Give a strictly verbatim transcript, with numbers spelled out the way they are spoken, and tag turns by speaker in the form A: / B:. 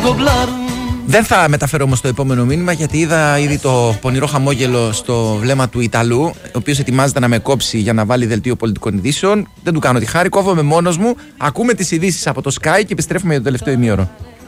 A: Δεν θα μεταφέρω όμως το επόμενο μήνυμα, γιατί είδα ήδη το πονηρό χαμόγελο στο βλέμμα του Ιταλού, ο οποίος ετοιμάζεται να με κόψει για να βάλει δελτίο πολιτικών ειδήσεων. Δεν του κάνω τη χάρη, κόβομαι μόνος μου. Ακούμε τις ειδήσεις από το Sky και επιστρέφουμε για το τελευταίο ημίωρο.